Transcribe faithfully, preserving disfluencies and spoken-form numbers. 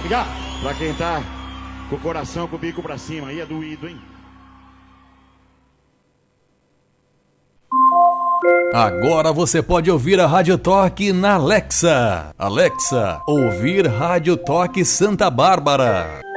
Obrigado. Pra quem tá com o coração, com o bico pra cima, aí é doído, hein? Agora você pode ouvir a Rádio Toque na Alexa. Alexa, ouvir Rádio Toque Santa Bárbara.